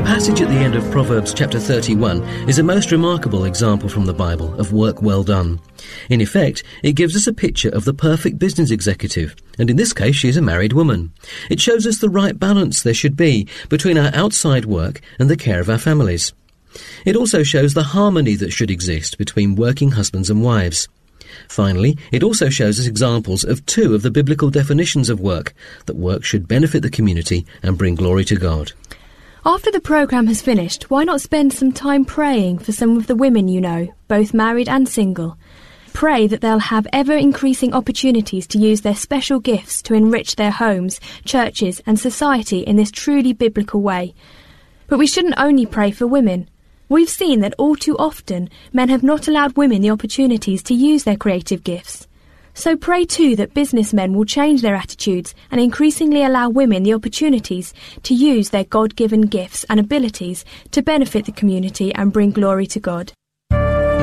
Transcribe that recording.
passage at the end of Proverbs chapter 31 is a most remarkable example from the Bible of work well done. In effect, it gives us a picture of the perfect business executive, and in this case she is a married woman. It shows us the right balance there should be between our outside work and the care of our families. It also shows the harmony that should exist between working husbands and wives. Finally, it also shows us examples of two of the biblical definitions of work, that work should benefit the community and bring glory to God. After the programme has finished, why not spend some time praying for some of the women you know, both married and single? Pray that they'll have ever-increasing opportunities to use their special gifts to enrich their homes, churches and society in this truly biblical way. But we shouldn't only pray for women. We've seen that all too often men have not allowed women the opportunities to use their creative gifts. So pray too that businessmen will change their attitudes and increasingly allow women the opportunities to use their God-given gifts and abilities to benefit the community and bring glory to God.